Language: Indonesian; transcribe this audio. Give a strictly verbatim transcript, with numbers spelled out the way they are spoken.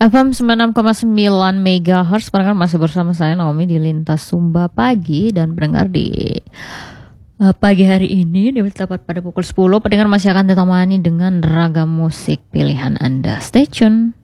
F M sembilan puluh enam koma sembilan megahertz. Pendengar masih bersama saya Naomi di Lintas Sumba Pagi. Dan pendengar di uh, pagi hari ini tepat pada pukul sepuluh, pendengar masih akan ditemani dengan ragam musik pilihan Anda. Stay tune.